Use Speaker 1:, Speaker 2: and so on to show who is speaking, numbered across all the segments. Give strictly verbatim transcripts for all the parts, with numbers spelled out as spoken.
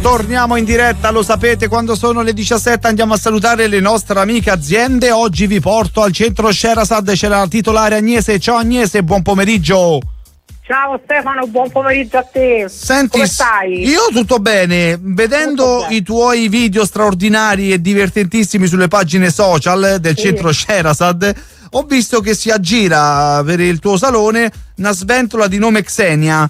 Speaker 1: Torniamo in diretta, lo sapete, quando sono le diciassette andiamo a salutare le nostre amiche aziende. Oggi vi porto al centro Sherazad, c'è la titolare Agnese. Ciao Agnese, buon pomeriggio.
Speaker 2: Ciao Stefano, buon pomeriggio a te.
Speaker 1: Senti,
Speaker 2: come stai?
Speaker 1: Io tutto bene, vedendo
Speaker 2: tutto bene.
Speaker 1: I tuoi video straordinari e divertentissimi sulle pagine social del sì. centro Sherazad, ho visto che si aggira per il tuo salone una sventola di nome Xenia.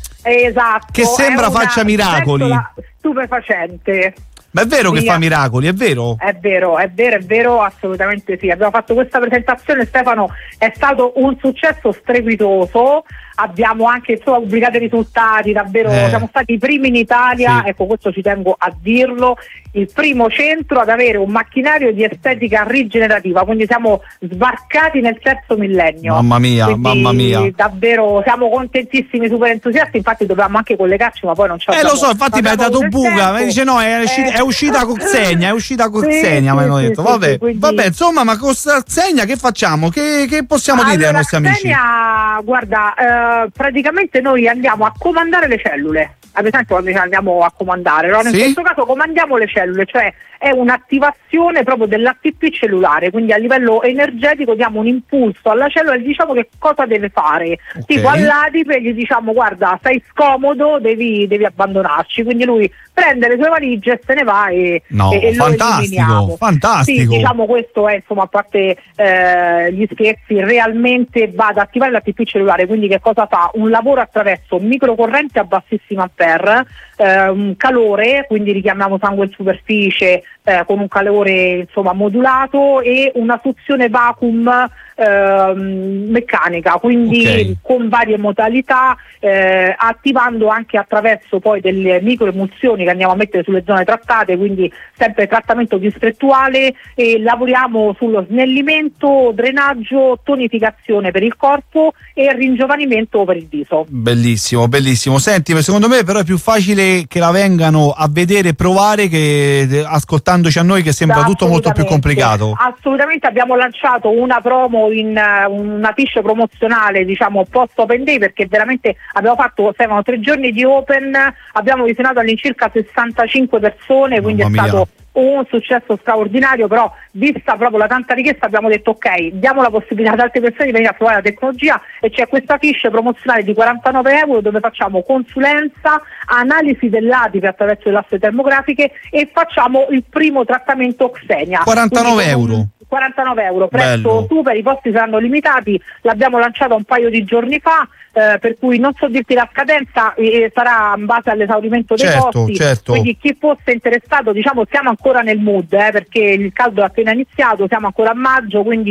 Speaker 2: Esatto.
Speaker 1: Che sembra faccia miracoli.
Speaker 2: Stupefacente.
Speaker 1: Ma è vero
Speaker 2: sì,
Speaker 1: che fa miracoli, è vero?
Speaker 2: È vero, è vero, è vero, assolutamente sì. Abbiamo fatto questa presentazione, Stefano, è stato un successo strepitoso. Abbiamo anche insomma, pubblicato i risultati, davvero eh. siamo stati i primi in Italia, sì. ecco, questo ci tengo a dirlo, il primo centro ad avere un macchinario di estetica rigenerativa, quindi siamo sbarcati nel terzo millennio.
Speaker 1: Mamma mia,
Speaker 2: quindi,
Speaker 1: mamma mia.
Speaker 2: Davvero siamo contentissimi, super entusiasti, infatti dovevamo anche collegarci, ma poi non c'è.
Speaker 1: Eh lo so, infatti mi hai dato buca, mi dice no, è uscita, eh. è uscita con Xenia, è uscita con sì, Xenia, sì, mi hanno detto. Sì, vabbè, sì, quindi... vabbè, insomma, ma con Xenia che facciamo? Che, che possiamo allora, dire ai nostri amici?
Speaker 2: Xenia, guarda, eh, praticamente noi andiamo a comandare le cellule. Ad esempio quando andiamo a comandare, no? Nel
Speaker 1: sì?
Speaker 2: questo caso comandiamo le cellule, cioè è un'attivazione proprio dell'A T P cellulare, quindi a livello energetico diamo un impulso alla cellula e diciamo che cosa deve fare. Okay. Tipo all'A D I P gli diciamo guarda, sei scomodo, devi, devi abbandonarci, quindi lui prende le sue valigie e se ne va e,
Speaker 1: no,
Speaker 2: e, e lo eliminiamo.
Speaker 1: Fantastico.
Speaker 2: Sì, diciamo questo è insomma, a parte eh, gli scherzi, realmente va ad attivare l'A T P cellulare, quindi che cosa fa? Un lavoro attraverso microcorrente a bassissima ampere, eh, un calore, quindi richiamiamo sangue in superficie eh, con un calore insomma modulato e una suzione vacuum eh, meccanica, quindi okay. con varie modalità, eh, attivando anche attraverso poi delle microemulsioni che andiamo a mettere sulle zone trattate, quindi sempre trattamento distrettuale, e lavoriamo sullo snellimento, drenaggio, tonificazione per il corpo e ringiovanimento per il viso.
Speaker 1: Bellissimo, bellissimo. Senti, secondo me però è più facile che la vengano a vedere e provare che ascoltandoci a noi, che sembra tutto molto più complicato.
Speaker 2: Assolutamente, abbiamo lanciato una promo in uh, una fiche promozionale, diciamo post open day, perché veramente abbiamo fatto Stefano, tre giorni di open, abbiamo visionato all'incirca sessantacinque persone, quindi
Speaker 1: Mamma
Speaker 2: è
Speaker 1: mia.
Speaker 2: stato un successo straordinario, però vista proprio la tanta richiesta abbiamo detto ok, diamo la possibilità ad altre persone di venire a provare la tecnologia, e c'è questa fiche promozionale di quarantanove euro dove facciamo consulenza, analisi dell'A T I P attraverso le lastre termografiche e facciamo il primo trattamento Xenia.
Speaker 1: quarantanove euro.
Speaker 2: quarantanove euro, prezzo super, i posti saranno limitati, l'abbiamo lanciata un paio di giorni fa, eh, per cui non so dirti la scadenza, eh, sarà in base all'esaurimento dei
Speaker 1: certo,
Speaker 2: posti,
Speaker 1: certo.
Speaker 2: Quindi chi fosse interessato, diciamo siamo ancora nel mood, eh, perché il caldo è appena iniziato, siamo ancora a maggio, quindi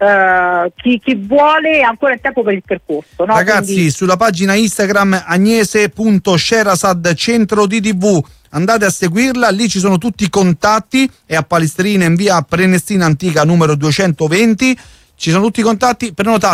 Speaker 2: eh, chi, chi vuole è ancora in tempo per il percorso, no?
Speaker 1: Ragazzi, quindi... sulla pagina Instagram agnese punto sherazad centro di tivù andate a seguirla, lì ci sono tutti i contatti, è a Palestrina in via Prenestina Antica numero duecentoventi, ci sono tutti i contatti per notare.